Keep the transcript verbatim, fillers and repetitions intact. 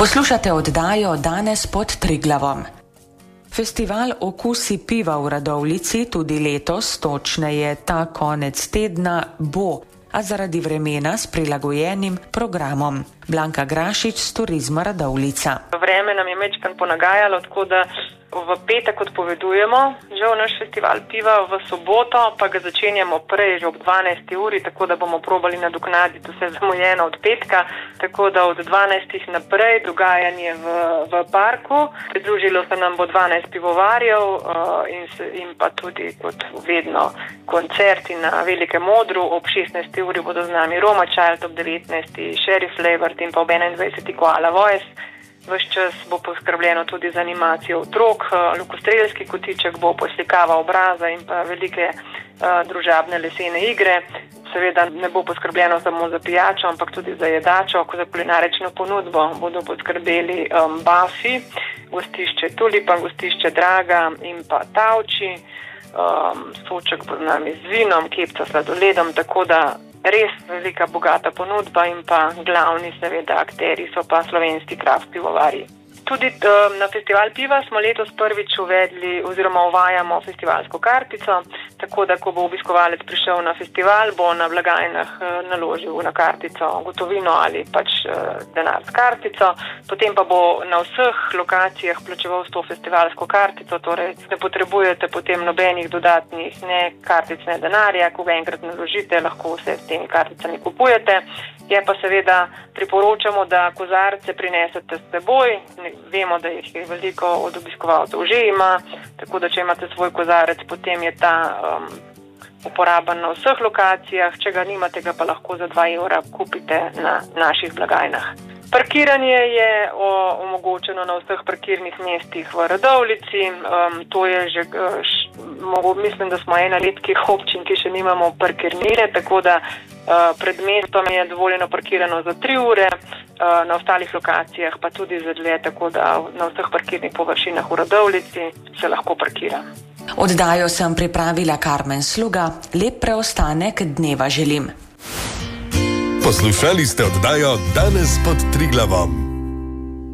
Poslušate oddajo Danes pod Triglavom. Festival Okusi piva v Radovljici tudi letos, točneje ta konec tedna, bo, a zaradi vremena s prilagojenim programom. Blanka Grašič z Turizma Radovljica. Vreme nam je mečkan ponagajalo, tako da v petek odpovedujemo žal naš festival piva, v soboto pa ga začenjamo prej, že ob dvanajsti uri, tako da bomo probali nadoknaditi vse zamujeno od petka, tako da od dvanajstih naprej dogajanje v, v parku. Pridružilo se nam bo dvanajst pivovarjev uh, in, se, in pa tudi kot vedno koncerti na Velikem odru. Ob šestnajsti uri bodo z nami Roma Child, ob devetnajsti Sheriff Flavor in pa ob enaindvajseti Koala Voice. Ves čas bo poskrbljeno tudi za animacijo otrok, lokostrelski kotiček bo poslikava obraza in pa velike uh, družabne lesene igre. Seveda ne bo poskrbljeno samo za pijačo, ampak tudi za jedačo, ko za kulinarično ponudbo bodo poskrbeli um, Buffy, gostišče Tulipan, gostišče Draga in pa Tavči. Um, soček bo z nami z vinom, kepca sladoledom, tako da res velika, bogata ponudba in pa glavni seveda akteri so pa slovenski kraft pivovarji. Tudi um, na festival piva smo letos prvič uvedli oziroma uvajamo festivalsko kartico, tako da ko bo obiskovalec prišel na festival, bo na blagajnah uh, naložil na kartico gotovino ali pač uh, denar s kartico, potem pa bo na vseh lokacijah plačeval s to festivalsko kartico, torej ne potrebujete potem nobenih dodatnih ne kartic, ne denarja, ko ga enkrat naložite, lahko vse s temi karticami kupujete. Je pa seveda priporočamo, da kozarce prinesete s seboj. Vemo, da jih je veliko od obiskovalcev že ima, tako da če imate svoj kozarec, potem je ta um, uporaben na vseh lokacijah. Če ga nimate, ga pa lahko za dva evra kupite na naših blagajnah. Parkiranje je o, omogočeno na vseh parkirnih mestih v Radovljici. Um, to je že, š, mogo, mislim, da smo ena redkih občin, ki še nimamo parkirnine, tako da uh, pred mestom je dovoljeno parkirano za tri ure, uh, na ostalih lokacijah pa tudi za dlje, tako da na vseh parkirnih površinah v Radovljici se lahko parkira. Oddajo sem pripravila Karmen Sluga. Lep preostanek dneva želim. Poslušali ste oddajo Danes pod Triglavom.